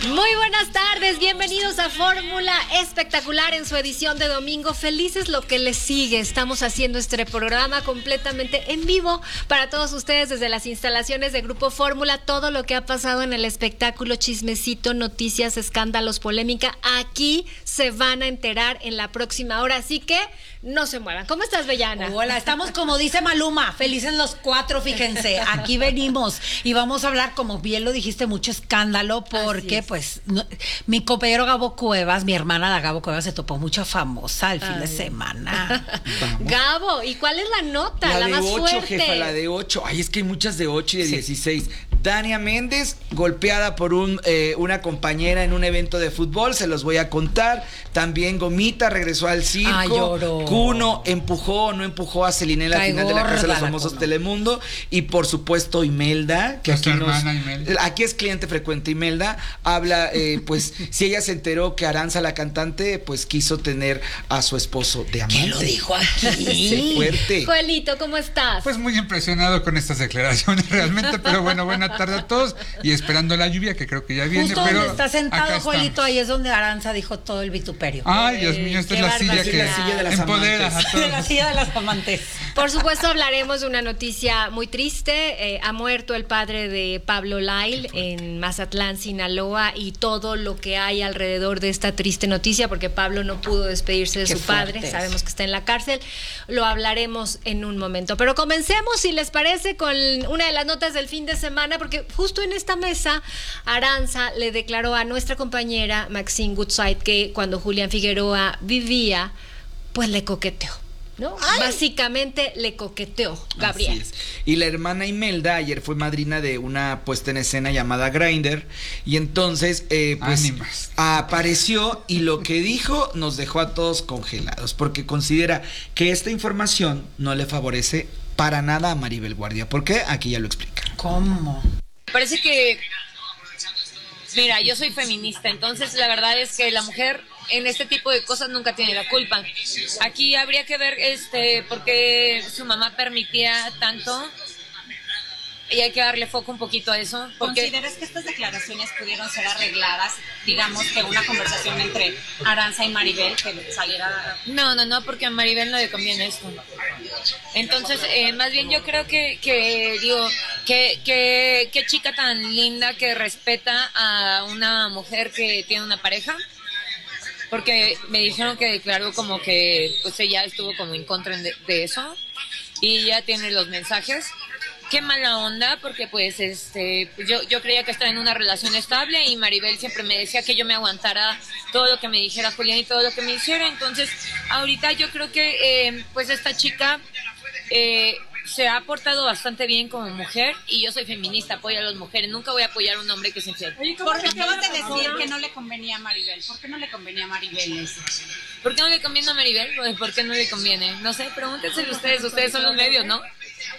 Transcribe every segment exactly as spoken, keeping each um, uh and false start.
Muy buenas tardes, bienvenidos a Fórmula Espectacular en su edición de domingo. Felices lo que les sigue. Estamos haciendo este programa completamente en vivo para todos ustedes desde las instalaciones de Grupo Fórmula. Todo lo que ha pasado en el espectáculo, chismecito, noticias, escándalos, polémica, aquí se van a enterar en la próxima hora. Así que no se muevan. ¿Cómo estás, Bellana? Hola, estamos como dice Maluma, felices los cuatro, fíjense. Aquí venimos y vamos a hablar, como bien lo dijiste, mucho escándalo porque pues no, mi compañero Gabo Cuevas, mi hermana la Gabo Cuevas se topó mucha famosa el fin Ay. de semana. Vamos. Gabo, ¿y cuál es la nota? La, la de más ocho, fuerte. Jefa, la de ocho. Ay, es que hay muchas de ocho y de sí. dieciséis. Dania Méndez, golpeada por un, eh, una compañera en un evento de fútbol, se los voy a contar. También Gomita regresó al circo. Ay, lloró. Cuno empujó o no empujó a Celine en la Cae final de la Casa de los la Famosos Cuno. Telemundo. Y por supuesto Imelda, que aquí, nos, Imelda. aquí es cliente frecuente. Imelda habla, eh, pues, si ella se enteró que Aranza, la cantante, pues quiso tener a su esposo de amante. ¿Quién lo dijo aquí? Sí, fuerte. Joelito, ¿cómo estás? Pues muy impresionado con estas declaraciones realmente, pero bueno, buena tarde a todos y esperando la lluvia que creo que ya viene. Justo pero donde está sentado, Joelito, estamos. ahí es donde Aranza dijo todo el vituperio. Ay, Dios mío, esta Qué es la silla barbaridad. que La silla de las empodera amantes. a todos. De la silla de las amantes. Por supuesto hablaremos de una noticia muy triste. Eh, ha muerto el padre de Pablo Lyle en Mazatlán, Sinaloa, y todo lo que hay alrededor de esta triste noticia, porque Pablo no pudo despedirse de Qué su padre. fuertes. Sabemos que está en la cárcel. Lo hablaremos en un momento. Pero comencemos, si les parece, con una de las notas del fin de semana, porque justo en esta mesa Aranza le declaró a nuestra compañera Maxine Goodside que cuando Julián Figueroa vivía, pues le coqueteó, ¿no? Ay. Básicamente le coqueteó, Gabriel. Así es. Y la hermana Imelda ayer fue madrina de una puesta en escena llamada Grindr, y entonces eh, pues Ánimas. apareció y lo que dijo nos dejó a todos congelados, porque considera que esta información no le favorece para nada a Maribel Guardia. ¿Por qué? Aquí ya lo explica. ¿Cómo? Parece que, mira, yo soy feminista, entonces la verdad es que la mujer en este tipo de cosas nunca tiene la culpa. Aquí habría que ver este por qué su mamá permitía tanto y hay que darle foco un poquito a eso. Porque ¿Consideras que estas declaraciones pudieron ser arregladas? Digamos que una conversación entre Aranza y Maribel que saliera... no, no, no, porque a Maribel no le conviene esto. Entonces, eh, más bien yo creo que, que digo, que, que, qué chica tan linda que respeta a una mujer que tiene una pareja. Porque me dijeron que declaró como que pues ella estuvo como en contra de, de eso y ya tiene los mensajes. Qué mala onda, porque pues este pues yo, yo creía que estaba en una relación estable y Maribel siempre me decía que yo me aguantara todo lo que me dijera Julián y todo lo que me hiciera. Entonces ahorita yo creo que eh, pues esta chica eh, se ha portado bastante bien como mujer y yo soy feminista, apoyo a las mujeres, nunca voy a apoyar a un hombre que es infiel. ¿Por qué acabas de decir que no le convenía a Maribel? ¿Por qué no le convenía a Maribel eso? ¿Por qué no le conviene a Maribel? Pues, ¿por qué no le conviene? No sé, pregúntenselo ustedes, ustedes son los medios, ¿no?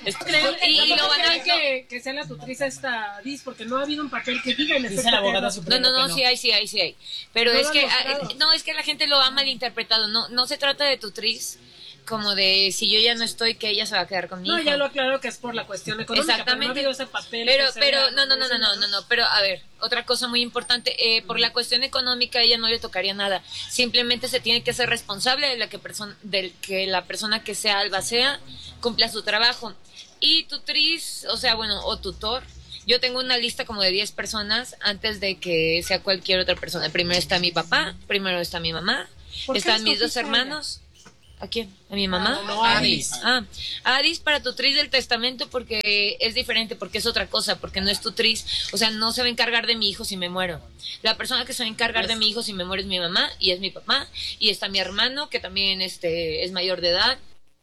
Y, y lo van a... que, que sea la tutriz esta Dis, porque no ha habido un papel que diga en efecto. Dice la abogada que- suprema. No, no, no, sí hay, sí hay, sí hay. Pero No es lo que, han ah, mostrado. no, es que la gente lo ha malinterpretado. No, no se trata de tutriz como de si yo ya no estoy, que ella se va a quedar con mi No, hijo. ya lo aclaro que es por la cuestión económica. Exactamente. Pero no ha habido ese papel. Pero, que se pero, vea no, no, no, no, no, ese, no, no, pero a ver, otra cosa muy importante, eh, por la cuestión económica a ella no le tocaría nada, simplemente se tiene que ser responsable de la que persona, del que la persona que sea albacea cumpla su trabajo. Y tutriz, o sea, bueno, o tutor, yo tengo una lista como de diez personas antes de que sea cualquier otra persona. Primero está mi papá, primero está mi mamá, ¿Por qué están mis dos escogiste a ella? hermanos. ¿A quién? ¿A mi mamá? No, no, a Adis. Ah, Adis para tutriz del testamento porque es diferente, porque es otra cosa, porque no es tutriz. O sea, no se va a encargar de mi hijo si me muero. La persona que se va a encargar de mi hijo si me muero es mi mamá y es mi papá. Y está mi hermano, que también este, es mayor de edad.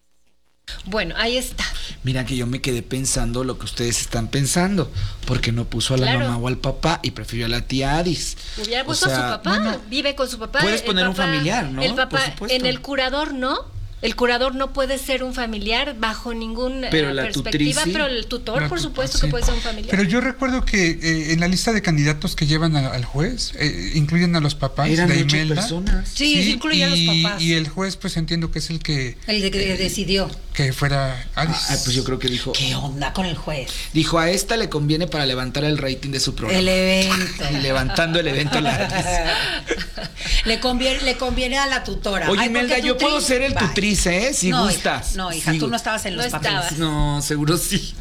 Bueno, ahí está. Mira que yo me quedé pensando lo que ustedes están pensando, porque no puso a la Claro. mamá o al papá y prefirió a la tía Adis. Hubiera O puesto sea, a su papá, no, no. vive con su papá. Puedes el poner un papá- familiar, ¿no? El papá Por supuesto. en el curador, ¿no? El curador no puede ser un familiar bajo ninguna Pero eh, la perspectiva, tutriz, sí. pero el tutor, La por tu- supuesto sí. que puede ser un familiar. Pero yo recuerdo que eh, en la lista de candidatos que llevan a- al juez eh, incluyen a los papás Eran de ocho Imelda. personas. Sí, sí incluye a los y- papás. Y el juez, pues entiendo que es el que, El de que decidió. que fuera Addis. Ah, pues yo creo que dijo, ¿Qué onda con el juez? dijo a esta le conviene para levantar el rating de su programa. El evento. Y levantando el evento la le conviene, le conviene a la tutora. Oye, Ay, porque Imelda, yo tutriz- puedo ser el Bye. tutriz, ¿eh? Si no, gustas. Hija, no, hija, Sí, tú gu- no estabas en No los papeles. estabas. No, seguro sí.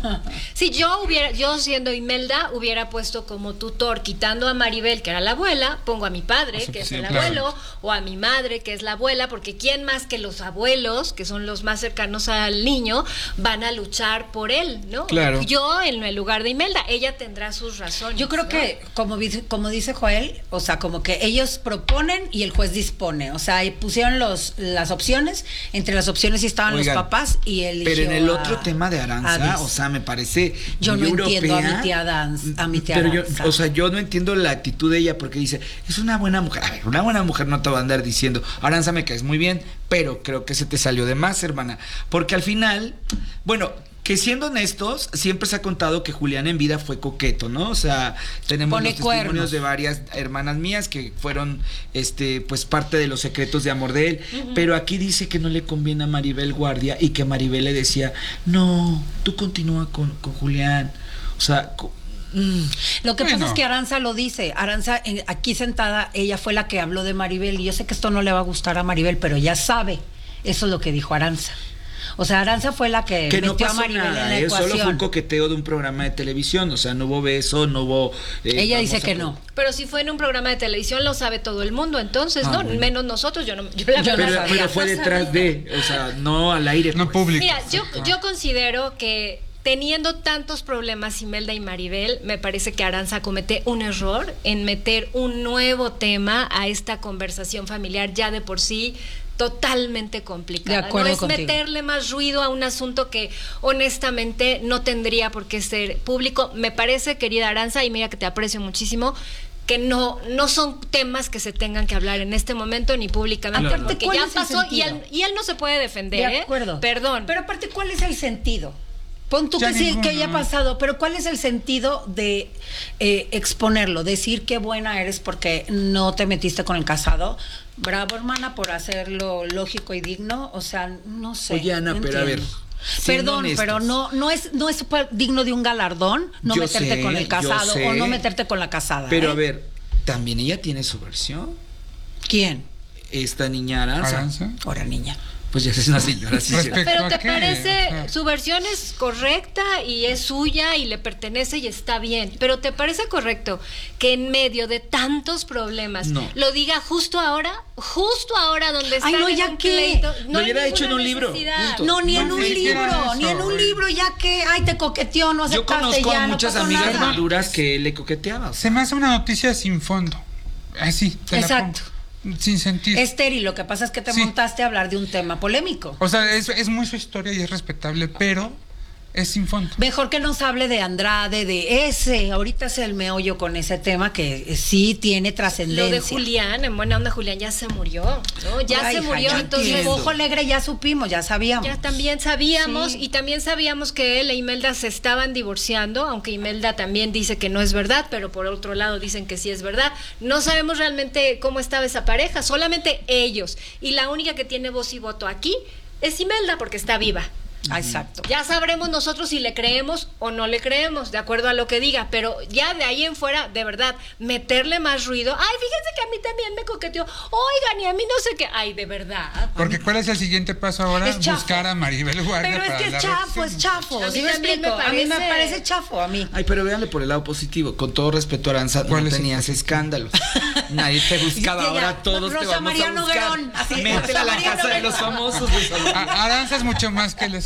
Si yo hubiera, yo siendo Imelda, hubiera puesto como tutor, quitando a Maribel, que era la abuela, pongo a mi padre, Por que es supuesto, el claro. abuelo, o a mi madre, que es la abuela, porque quién más que los abuelos, que son los más cercanos al niño, van a luchar por él, ¿no? Claro. Yo en el lugar de Imelda, ella tendrá sus razones. Yo creo ¿no? que, como, dice- como dice Joel, o sea, como que ellos proponen y el juez dispone. O sea, y pusieron los, las opciones, entre las opciones sí estaban Oigan, los papás y él Pero en el a- otro tema de Aranza, Addis. o sea, me parece Yo muy no entiendo a europea. mi tía Danz- a mi tía Pero yo, Aranza. o sea, yo no entiendo la actitud de ella porque dice, es una buena mujer. A ver, una buena mujer no te va a andar diciendo, Aranza, me caes muy bien, pero creo que se te salió de más, hermana. Porque al final, bueno, que siendo honestos, siempre se ha contado que Julián en vida fue coqueto, ¿no? O sea, tenemos Pone los testimonios cuernos. de varias hermanas mías que fueron, este, pues parte de los secretos de amor de él. Pero aquí dice que no le conviene a Maribel Guardia y que Maribel le decía, no, tú continúa con, con Julián. O sea, co- mm. Lo que Bueno. pasa es que Aranza lo dice. Aranza, en- aquí sentada, ella fue la que habló de Maribel. Y yo sé que esto no le va a gustar a Maribel, pero ya sabe. Eso es lo que dijo Aranza. O sea, Aranza fue la que, que no metió a pasó Maribel en nada, la ¿eh? Solo fue un ecuación. coqueteo de un programa de televisión, o sea, no hubo beso, no hubo... eh, Ella vamos dice a que po- no. Pero si fue en un programa de televisión, lo sabe todo el mundo, entonces, Ah, ¿no? bueno. Menos nosotros, yo no, yo la Yo verdad no Pero, sabía. pero fue No detrás sabía. de, o sea, no al aire. No pues. público. Mira, yo, Ah. yo considero que teniendo tantos problemas Imelda y Maribel, me parece que Aranza comete un error en meter un nuevo tema a esta conversación familiar ya de por sí totalmente complicada. De acuerdo no es contigo. meterle más ruido a un asunto que honestamente no tendría por qué ser público. Me parece, querida Aranza, y mira que te aprecio muchísimo, que no no son temas que se tengan que hablar en este momento ni públicamente, Aparte, porque ¿cuál ya es el pasó y él, sentido? y él no se puede defender, De ¿eh? acuerdo. Perdón. Pero aparte, ¿cuál es el sentido? Pon tú Ya que sí, ninguno. que haya pasado, pero ¿cuál es el sentido de eh, exponerlo? Decir qué buena eres porque no te metiste con el casado. Bravo, hermana, por hacerlo lógico y digno. O sea, no sé. Oye, Ana, no pero a ver, entiendo. siendo Perdón, honestos. pero no no es no es pa- digno de un galardón no Yo meterte sé, con el yo casado sé. o no meterte con la casada. Pero ¿eh? a ver, también ella tiene su versión. ¿Quién? Esta niña Aranza. Aranza. Ahora, niña. Pues ya es una señora, sí. sí. Respecto Pero a te qué, parece, o sea. su versión es correcta y es suya y le pertenece y está bien, pero ¿te parece correcto que en medio de tantos problemas No. lo diga justo ahora? Justo ahora donde está Ay, no, en ya un qué. pleito. Lo hay hubiera hecho en ninguna un libro, necesidad. punto. No, ni en No, un ni siquiera libro, eso, ni en un güey. libro, ya que, ay, te coqueteó, no Yo aceptaste conozco ya, a no muchas pasó amigas nada. maduras que le coqueteaba. o sea. Se me hace una noticia sin fondo. Así, te la Exacto. pongo. Sin sentido. Esther, y lo que pasa es que te Sí. montaste a hablar de un tema polémico. O sea, es, es muy su historia y es respetable, pero es sin fondo. Mejor que nos hable de Andrade, de ese, ahorita es el meollo con ese tema que eh, sí tiene Lo trascendencia. de Julián, en buena onda, Julián ya se murió, ¿no? Ya Ay, se hija, murió, ya entonces... entiendo. Ojo alegre ya supimos, ya sabíamos. Ya también sabíamos, Sí. y también sabíamos que él e Imelda se estaban divorciando, aunque Imelda también dice que no es verdad, pero por otro lado dicen que sí es verdad. No sabemos realmente cómo estaba esa pareja, solamente ellos. Y la única que tiene voz y voto aquí es Imelda, porque está viva. Ah, exacto. Ya sabremos nosotros si le creemos o no le creemos, de acuerdo a lo que diga, pero ya de ahí en fuera, de verdad, meterle más ruido. Ay, fíjense que a mí también me coqueteó. Oigan, y a mí no sé qué. Ay, de verdad. Porque ¿cuál es el siguiente paso ahora? Es chafo. Buscar a Maribel Guardia Pero es para que es la chafo, versión. es chafo. A mí ¿Sí me también me explico? A mí me parece- parece chafo, a mí. Ay, pero véanle por el lado positivo. Con todo respeto, Aranza, no ¿Cuál es el tenías positivo? escándalos. Nadie te buscaba, Ya, ya. ahora todos te Rosa vamos María a buscar. Noguerón, así, Métela Rosa a la María casa de Noguerón. los famosos. Luis Alberto. A- Aranza es mucho más que el escándalo.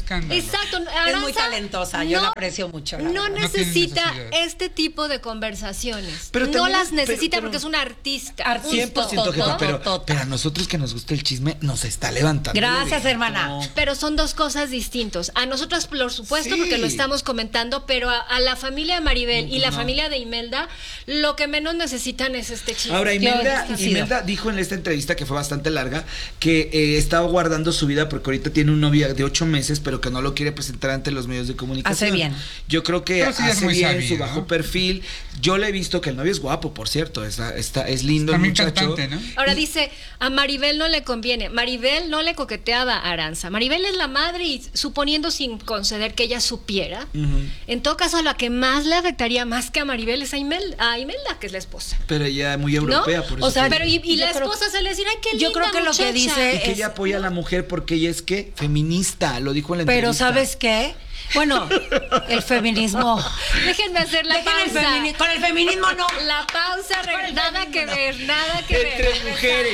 escándalo. Exacto. Es muy Aranza talentosa, yo no- la aprecio mucho. la No verdad. No tiene necesita necesidad. este tipo de conversaciones. Pero no también- las necesita pero- porque es una artista. Artista. cien por ciento, jefa, pero, Totototota. pero a nosotros que nos gusta el chisme, nos está levantando. Gracias, el hermana. evento. Pero son dos cosas distintas. A nosotras, por supuesto, Sí. porque lo estamos comentando, pero a, a la familia de Maribel y la No. familia de Imelda, lo que menos necesitan es este chisme. Ahora, Imelda, Yo- sí, Imelda dijo en esta entrevista, que fue bastante larga, que eh, estaba guardando su vida porque ahorita tiene un novio de ocho meses, pero que no lo quiere presentar ante los medios de comunicación. Hace bien. Yo creo que Pero sí es hace muy bien sabido, su bajo ¿no? perfil. Yo le he visto que el novio es guapo, por cierto. Está, está, es lindo También el muchacho. cantante, ¿no? Ahora dice, a Maribel no le conviene. Maribel no le coqueteaba a Aranza. Maribel es la madre y suponiendo sin conceder que ella supiera, Ujú. en todo caso a la que más le afectaría más que a Maribel es a Imelda, a Imelda, que es la esposa. Pero ella es muy ¿No? europea, por eso. O sea, que- Pero y, y Yo la creo- esposa se le decía, ay, qué yo linda creo que lo que muchacha". dice- y que ella es- apoya a la mujer porque ella es, ¿qué? Feminista, lo dijo en la Pero entrevista. ¿sabes qué? Bueno, el feminismo. Déjenme hacer la Dejen el pausa. femini- con el feminismo no. La pausa, re- Con el nada que feminismo, ver, nada que ver. Entre mujeres.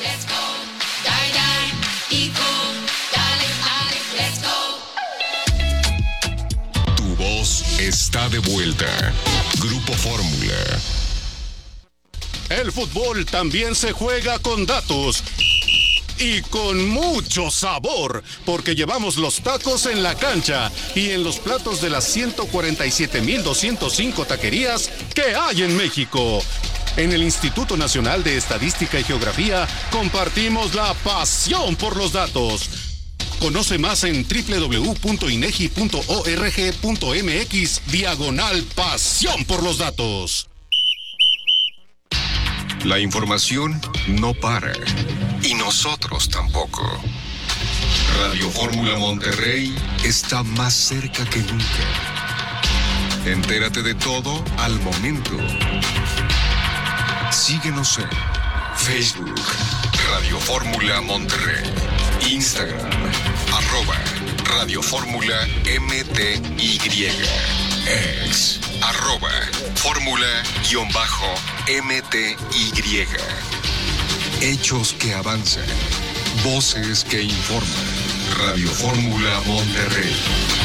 Tu voz está de vuelta. Grupo Fórmula. El fútbol también se juega con datos y con mucho sabor, porque llevamos los tacos en la cancha y en los platos de las ciento cuarenta y siete mil doscientos cinco taquerías que hay en México. En el Instituto Nacional de Estadística y Geografía compartimos la pasión por los datos. Conoce más en doble u doble u doble u punto inegi punto org punto mx diagonal pasión por los datos. La información no para. Y nosotros tampoco. Radio Fórmula Monterrey está más cerca que nunca. Entérate de todo al momento. Síguenos en Facebook, Radio Fórmula Monterrey. Instagram, arroba Radio Fórmula M T Y. Ex, arroba Fórmula-M T Y. Hechos que avanzan. Voces que informan. Radio Fórmula Monterrey.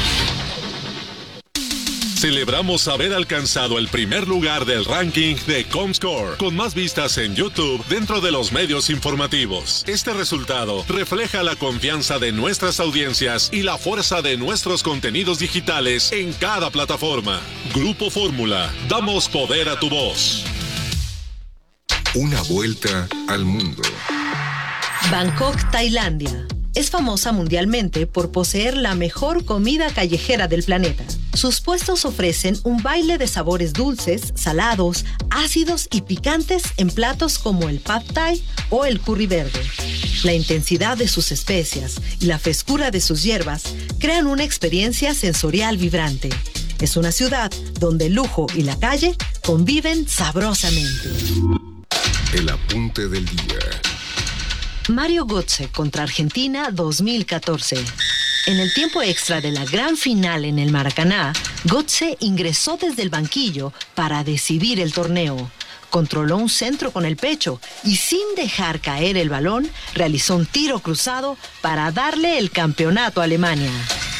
Celebramos haber alcanzado el primer lugar del ranking de Comscore, con más vistas en YouTube dentro de los medios informativos. Este resultado refleja la confianza de nuestras audiencias y la fuerza de nuestros contenidos digitales en cada plataforma. Grupo Fórmula, damos poder a tu voz. Una vuelta al mundo. Bangkok, Tailandia. Es famosa mundialmente por poseer la mejor comida callejera del planeta. Sus puestos ofrecen un baile de sabores dulces, salados, ácidos y picantes en platos como el pad thai o el curry verde. La intensidad de sus especias y la frescura de sus hierbas crean una experiencia sensorial vibrante. Es una ciudad donde el lujo y la calle conviven sabrosamente. El apunte del día. Mario Götze contra Argentina dos mil catorce. En el tiempo extra de la gran final en el Maracaná, Götze ingresó desde el banquillo para decidir el torneo. Controló un centro con el pecho y sin dejar caer el balón, realizó un tiro cruzado para darle el campeonato a Alemania.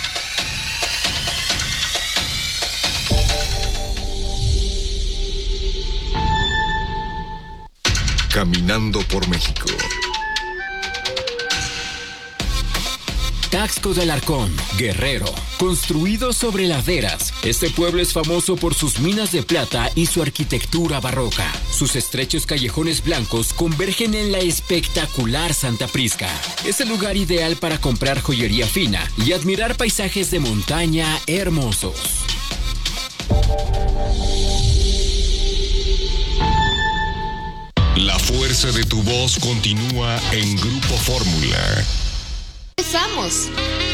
Caminando por México. Taxco del Arcón, Guerrero. Construido sobre laderas, este pueblo es famoso por sus minas de plata y su arquitectura barroca. Sus estrechos callejones blancos convergen en la espectacular Santa Prisca. Es el lugar ideal para comprar joyería fina y admirar paisajes de montaña hermosos. La fuerza de tu voz continúa en Grupo Fórmula. Empezamos.